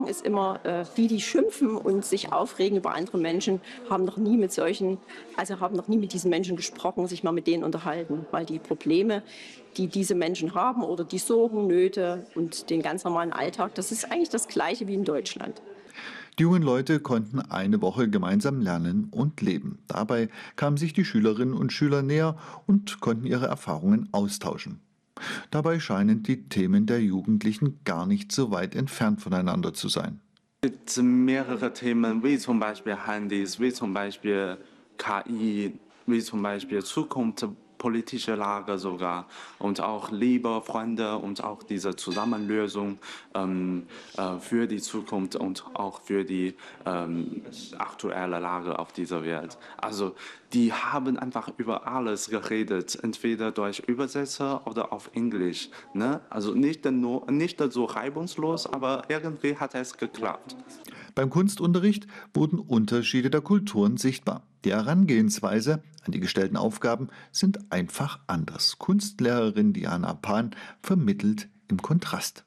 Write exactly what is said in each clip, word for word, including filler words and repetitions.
ist immer, äh, die, die schimpfen und sich aufregen über andere Menschen, haben noch nie mit solchen, also haben noch nie mit diesen Menschen gesprochen, sich mal mit denen unterhalten, weil die Probleme, die diese Menschen haben oder die Sorgen, Nöte und den ganz normalen Alltag, das ist eigentlich das Gleiche wie in Deutschland. Die jungen Leute konnten eine Woche gemeinsam lernen und leben. Dabei kamen sich die Schülerinnen und Schüler näher und konnten ihre Erfahrungen austauschen. Dabei scheinen die Themen der Jugendlichen gar nicht so weit entfernt voneinander zu sein. Es gibt mehrere Themen, wie zum Beispiel Handys, wie zum Beispiel K I, wie zum Beispiel zukunftspolitische Lage sogar und auch Liebe, Freunde und auch diese Zusammenlösung ähm, äh, für die Zukunft und auch für die ähm, aktuelle Lage auf dieser Welt. Also die haben einfach über alles geredet, entweder durch Übersetzer oder auf Englisch. Ne? Also nicht, nur, nicht so reibungslos, aber irgendwie hat es geklappt. Beim Kunstunterricht wurden Unterschiede der Kulturen sichtbar. Die Herangehensweise an die gestellten Aufgaben sind einfach anders. Kunstlehrerin Diana Pan vermittelt im Kontrast.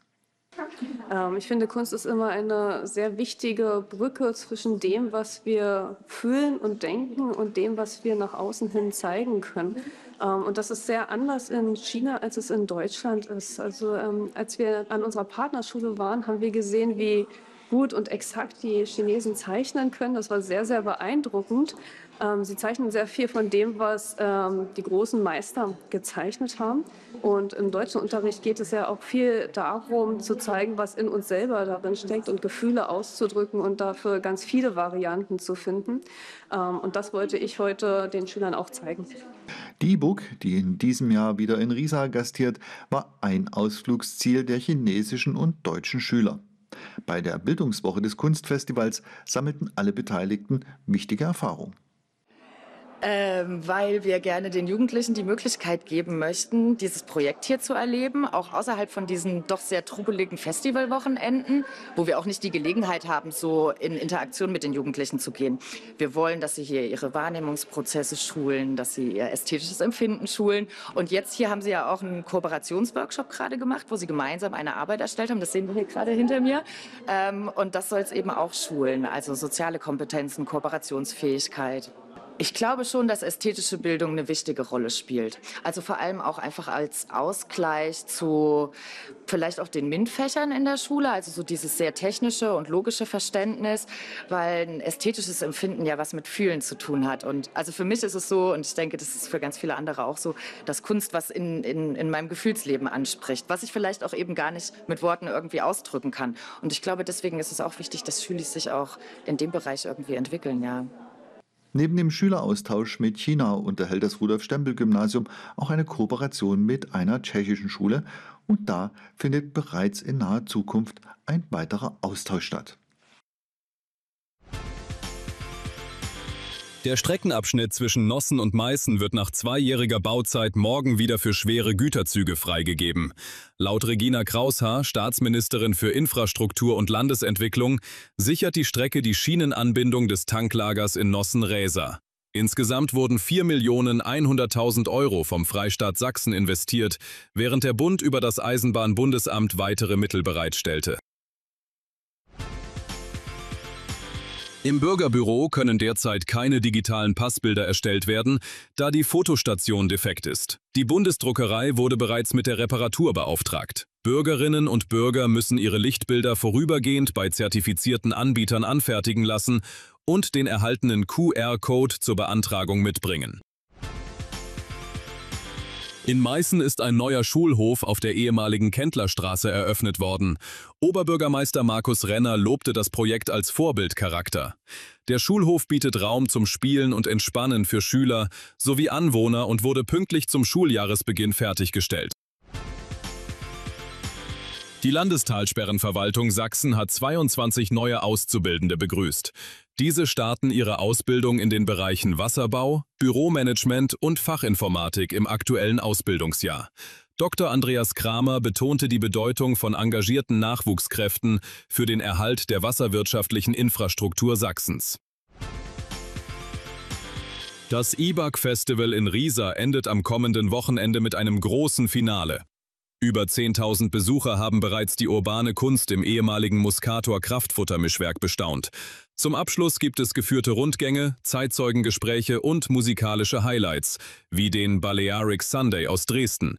Ähm, ich finde, Kunst ist immer eine sehr wichtige Brücke zwischen dem, was wir fühlen und denken und dem, was wir nach außen hin zeigen können. Ähm, und das ist sehr anders in China, als es in Deutschland ist. Also ähm, als wir an unserer Partnerschule waren, haben wir gesehen, wie gut und exakt die Chinesen zeichnen können. Das war sehr, sehr beeindruckend. Ähm, sie zeichnen sehr viel von dem, was ähm, die großen Meister gezeichnet haben. Und im deutschen Unterricht geht es ja auch viel darum, zu zeigen, was in uns selber darin steckt und Gefühle auszudrücken und dafür ganz viele Varianten zu finden. Ähm, und das wollte ich heute den Schülern auch zeigen. Die E-Book, die in diesem Jahr wieder in Riesa gastiert, war ein Ausflugsziel der chinesischen und deutschen Schüler. Bei der Bildungswoche des Kunstfestivals sammelten alle Beteiligten wichtige Erfahrungen. Ähm, weil wir gerne den Jugendlichen die Möglichkeit geben möchten, dieses Projekt hier zu erleben, auch außerhalb von diesen doch sehr trubeligen Festivalwochenenden, wo wir auch nicht die Gelegenheit haben, so in Interaktion mit den Jugendlichen zu gehen. Wir wollen, dass sie hier ihre Wahrnehmungsprozesse schulen, dass sie ihr ästhetisches Empfinden schulen. Und jetzt hier haben sie ja auch einen Kooperationsworkshop gerade gemacht, wo sie gemeinsam eine Arbeit erstellt haben. Das sehen wir hier gerade hinter mir. Ähm, und das soll es eben auch schulen, also soziale Kompetenzen, Kooperationsfähigkeit. Ich glaube schon, dass ästhetische Bildung eine wichtige Rolle spielt. Also vor allem auch einfach als Ausgleich zu vielleicht auch den MINT-Fächern in der Schule, also so dieses sehr technische und logische Verständnis, weil ein ästhetisches Empfinden ja was mit Fühlen zu tun hat. Und also für mich ist es so, und ich denke, das ist für ganz viele andere auch so, dass Kunst was in, in, in meinem Gefühlsleben anspricht, was ich vielleicht auch eben gar nicht mit Worten irgendwie ausdrücken kann. Und ich glaube, deswegen ist es auch wichtig, dass Schüler sich auch in dem Bereich irgendwie entwickeln, ja. Neben dem Schüleraustausch mit China unterhält das Rudolf-Stempel-Gymnasium auch eine Kooperation mit einer tschechischen Schule und da findet bereits in naher Zukunft ein weiterer Austausch statt. Der Streckenabschnitt zwischen Nossen und Meißen wird nach zweijähriger Bauzeit morgen wieder für schwere Güterzüge freigegeben. Laut Regina Kraushaar, Staatsministerin für Infrastruktur und Landesentwicklung, sichert die Strecke die Schienenanbindung des Tanklagers in Nossen-Reesa. Insgesamt wurden vier Millionen hunderttausend Euro vom Freistaat Sachsen investiert, während der Bund über das Eisenbahnbundesamt weitere Mittel bereitstellte. Im Bürgerbüro können derzeit keine digitalen Passbilder erstellt werden, da die Fotostation defekt ist. Die Bundesdruckerei wurde bereits mit der Reparatur beauftragt. Bürgerinnen und Bürger müssen ihre Lichtbilder vorübergehend bei zertifizierten Anbietern anfertigen lassen und den erhaltenen Q R-Code zur Beantragung mitbringen. In Meißen ist ein neuer Schulhof auf der ehemaligen Kendlerstraße eröffnet worden. Oberbürgermeister Markus Renner lobte das Projekt als Vorbildcharakter. Der Schulhof bietet Raum zum Spielen und Entspannen für Schüler sowie Anwohner und wurde pünktlich zum Schuljahresbeginn fertiggestellt. Die Landestalsperrenverwaltung Sachsen hat zweiundzwanzig neue Auszubildende begrüßt. Diese starten ihre Ausbildung in den Bereichen Wasserbau, Büromanagement und Fachinformatik im aktuellen Ausbildungsjahr. Doktor Andreas Kramer betonte die Bedeutung von engagierten Nachwuchskräften für den Erhalt der wasserwirtschaftlichen Infrastruktur Sachsens. Das I B A C-Festival in Riesa endet am kommenden Wochenende mit einem großen Finale. Über zehntausend Besucher haben bereits die urbane Kunst im ehemaligen Muscator Kraftfuttermischwerk bestaunt. Zum Abschluss gibt es geführte Rundgänge, Zeitzeugengespräche und musikalische Highlights, wie den Balearic Sunday aus Dresden.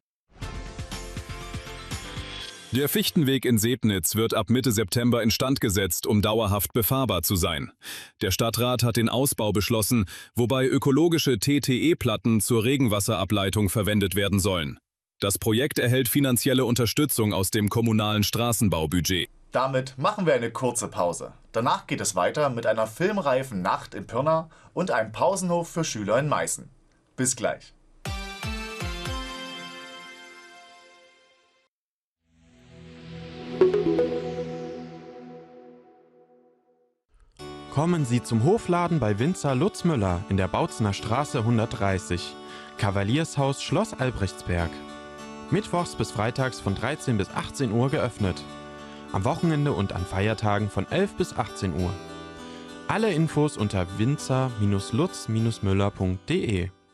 Der Fichtenweg in Sebnitz wird ab Mitte September instand gesetzt, um dauerhaft befahrbar zu sein. Der Stadtrat hat den Ausbau beschlossen, wobei ökologische T T E-Platten zur Regenwasserableitung verwendet werden sollen. Das Projekt erhält finanzielle Unterstützung aus dem kommunalen Straßenbaubudget. Damit machen wir eine kurze Pause. Danach geht es weiter mit einer filmreifen Nacht in Pirna und einem Pausenhof für Schüler in Meißen. Bis gleich. Kommen Sie zum Hofladen bei Winzer Lutz Müller in der Bautzener Straße hundertdreißig, Kavaliershaus Schloss Albrechtsberg. Mittwochs bis freitags von dreizehn bis achtzehn Uhr geöffnet. Am Wochenende und an Feiertagen von elf bis achtzehn Uhr. Alle Infos unter winzer Bindestrich lutz Bindestrich müller punkt de.